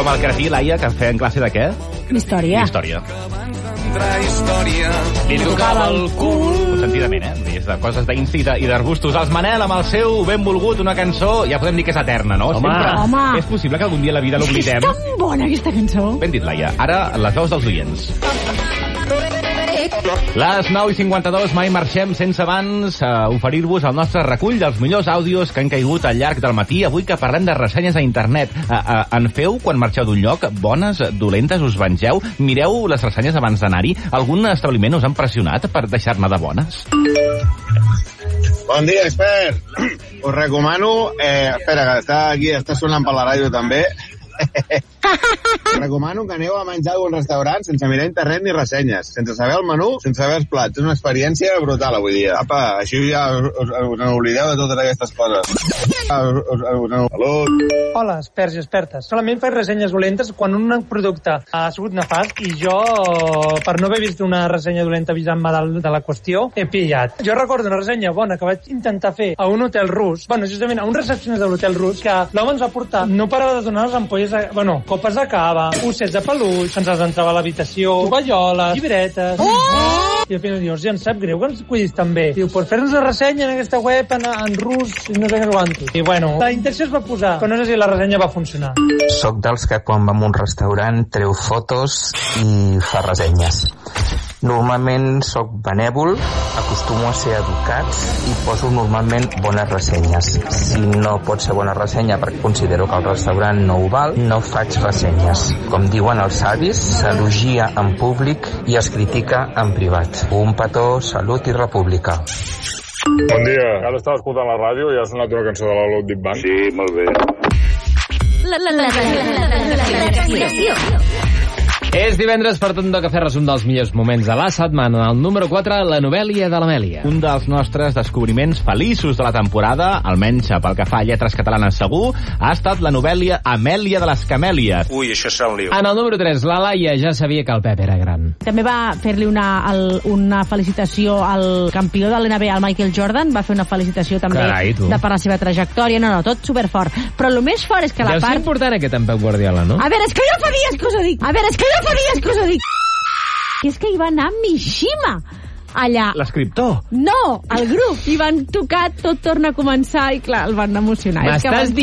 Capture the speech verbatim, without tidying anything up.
com el cretí, Laia, que feien classe de què? Història. Història. Li tocava el cul. Sentidament, eh? És de coses d'insti i d'arbustos. Els Manel, amb el seu benvolgut, una cançó, ja podem dir que és eterna, no? Home, Sempre. home. És possible que algun dia a la vida l'oblidem. És tan bona, aquesta cançó. Ben dit, Laia. Ara, les veus dels oients. Les nou i cinquanta-dos, mai marxem sense abans uh, oferir-vos el nostre recull dels millors àudios que han caigut al llarg del matí. Avui que parlem de ressenyes a internet. Uh, uh, en feu quan marxeu d'un lloc? Bones, dolentes, us vengeu? Mireu les ressenyes abans d'anar-hi? Algun establiment us han pressionat per deixar-ne de bones? Bon dia, expert. Us recomano... Eh, espera, que està aquí, està sonant per la ràdio també. Us recomano que aneu a menjar a un restaurant sense mirar internet ni ressenyes, sense saber el menú, sense saber els plats. És una experiència brutal avui dia. Apa, així ja us, us, us n'oblideu de totes aquestes coses. Salut. Hola, experts i expertes. Solament faig ressenyes dolentes quan un producte ha sigut nefast i jo, per no haver vist una ressenya dolenta avisant-me de, de la qüestió, he pillat. Jo recordo una ressenya bona que vaig intentar fer a un hotel rus, bueno, justament a un recepcionista de l'hotel rus, que l'home ens va portar, no parava de donar les ampolles, de, bueno, copes de cava, ossets de peluix, ens els entrava a l'habitació, tovalloles, llibretes... Oh! I al final diu, ja em sap greu que ens cuidis tan bé. Diu, per fer-nos una ressenya en aquesta web en, en rus i no sé què aguanto. I bueno, la intenció es va posar, però no sé si la ressenya va funcionar. Soc dels que quan va a un restaurant treu fotos i fa ressenyes. Normalment sóc benèvol, acostumo a ser educat i poso normalment bones ressenyes. Si no pot ser bona ressenya perquè considero que el restaurant no ho val, no faig ressenyes. Com diuen els savis, s'elogia en públic i es critica en privat. Un petó, salut i república. Bon dia, ara estava escoltant la ràdio i ha sonat una cançó de la Ludwig Band. Sí, molt bé. La, la, la, la, la, la, la, la, la, És divendres, per tant, toca fer resum dels millors moments de la setmana. El número quatre, la Novèlia de l'Amèlia. Un dels nostres descobriments feliços de la temporada, almenys pel que fa a lletres catalanes segur, ha estat la Novèlia Amèlia de les Camèlies. Ui, això serà un liu. En el número tres, la Laia ja sabia que el Pep era gran. També va fer-li una, el, una felicitació al campió de l'N B A, al Michael Jordan. Va fer una felicitació també Carai, tu. de per la seva trajectòria. No, no, tot superfort. Però el més fort és que la ja part... és important aquest en Pep Guardiola, no? A veure, és que jo fa dies que us ho dic. A veure, és que jo fa dies que us ho dic. I és que hi va anar Mishima allà. L'escriptor? No, el grup. I van tocar, tot torna a començar i clar, el van emocionar. M'estàs